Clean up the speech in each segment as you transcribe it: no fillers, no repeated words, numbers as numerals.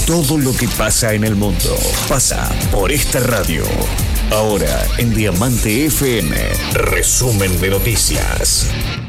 Todo lo que pasa en el mundo pasa por esta radio. Ahora en Diamante FM, resumen de noticias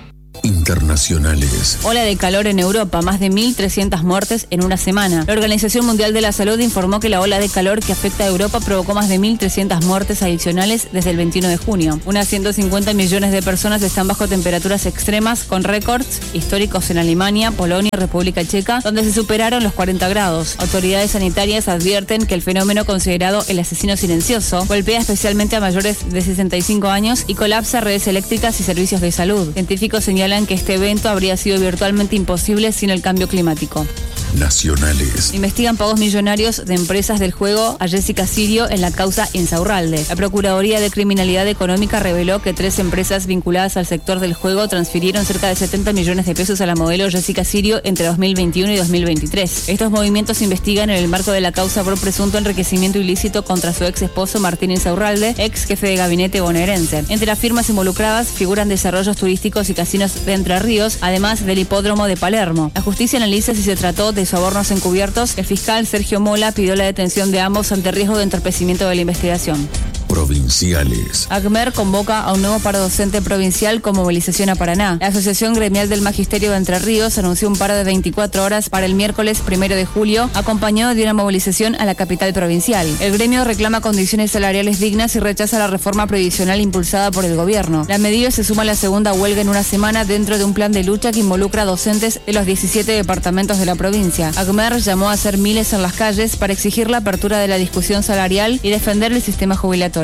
internacionales. Ola de calor en Europa, más de 1.300 muertes en una semana. La Organización Mundial de la Salud informó que la ola de calor que afecta a Europa provocó más de 1.300 muertes adicionales desde el 21 de junio. Unas 150 millones de personas están bajo temperaturas extremas, con récords históricos en Alemania, Polonia y República Checa, donde se superaron los 40 grados. Autoridades sanitarias advierten que el fenómeno, considerado el asesino silencioso, golpea especialmente a mayores de 65 años y colapsa redes eléctricas y servicios de salud. Científicos señalan que este evento habría sido virtualmente imposible sin el cambio climático. Nacionales. Investigan pagos millonarios de empresas del juego a Jessica Sirio en la causa Insaurralde. La Procuraduría de Criminalidad Económica reveló que 3 empresas vinculadas al sector del juego transfirieron cerca de 70 millones de pesos a la modelo Jessica Sirio entre 2021 y 2023. Estos movimientos se investigan en el marco de la causa por presunto enriquecimiento ilícito contra su ex esposo Martín Insaurralde, ex jefe de gabinete bonaerense. Entre las firmas involucradas figuran desarrollos turísticos y casinos de Entre Ríos, además del hipódromo de Palermo. La justicia analiza si se trató de sobornos encubiertos. El fiscal Sergio Mola pidió la detención de ambos ante riesgo de entorpecimiento de la investigación. Provinciales. ACMER convoca a un nuevo paro docente provincial con movilización a Paraná. La Asociación Gremial del Magisterio de Entre Ríos anunció un paro de 24 horas para el miércoles 1 de julio, acompañado de una movilización a la capital provincial. El gremio reclama condiciones salariales dignas y rechaza la reforma previsional impulsada por el gobierno. La medida se suma a la segunda huelga en una semana dentro de un plan de lucha que involucra a docentes de los 17 departamentos de la provincia. ACMER llamó a hacer miles en las calles para exigir la apertura de la discusión salarial y defender el sistema jubilatorio.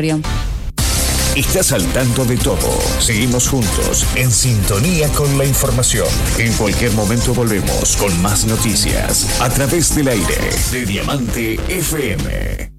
Estás al tanto de todo. Seguimos juntos, en sintonía con la información. En cualquier momento volvemos con más noticias a través del aire de Diamante FM.